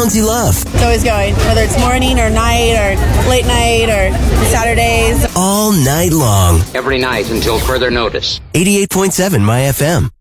songs you love. It's always going, whether it's morning or night or late night or Saturdays. All night long. Every night until further notice. 88.7 My FM.